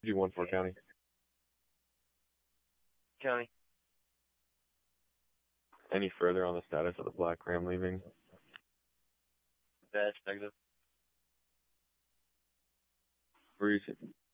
G14 County. County. Any further on the status of the black Ram leaving? That's negative. Where are you